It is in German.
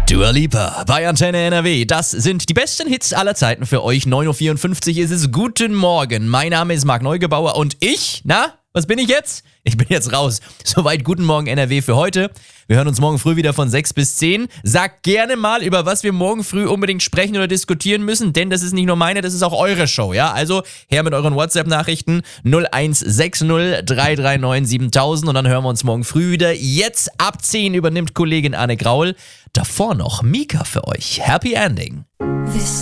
Dua Lipa bei Antenne NRW. Das sind die besten Hits aller Zeiten für euch. 9.54 Uhr ist es. Guten Morgen. Mein Name ist Marc Neugebauer und was bin ich jetzt? Ich bin jetzt raus. Soweit Guten Morgen NRW für heute. Wir hören uns morgen früh wieder von 6 bis 10. Sagt gerne mal, über was wir morgen früh unbedingt sprechen oder diskutieren müssen, denn das ist nicht nur meine, das ist auch eure Show, ja? Also her mit euren WhatsApp-Nachrichten 0160 339 7000 und dann hören wir uns morgen früh wieder. Jetzt ab 10 übernimmt Kollegin Anne Graul. Davor noch Mika für euch. Happy Ending.